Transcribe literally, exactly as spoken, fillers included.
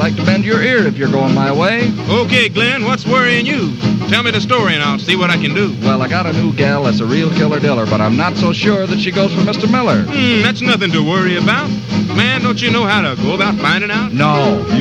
like to bend your ear if you're going my way. Okay, Glenn, what's worrying you? Tell me the story and I'll see what I can do. Well, I got a new gal that's a real killer-diller, but I'm not so sure that she goes for Mister Miller. Hmm, that's nothing to worry about. Man, don't you know how to go about finding out? No, you